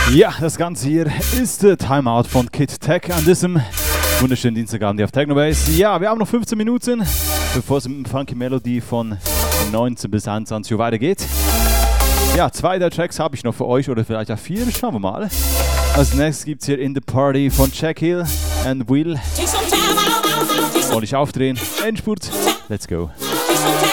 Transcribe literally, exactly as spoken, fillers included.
Ja, das Ganze hier ist der Timeout von Kid Tech an diesem wunderschönen Dienstagabend hier auf Technobase. Ja, wir haben noch fünfzehn Minuten, bevor es mit dem Funky Melody von neunzehn bis einundzwanzig Uhr weitergeht. Ja, zwei der Tracks habe ich noch für euch oder vielleicht auch vier, schauen wir mal. Als nächstes gibt es hier In The Party von Jack Hill and Will. Und ich aufdrehen, Endspurt, let's go.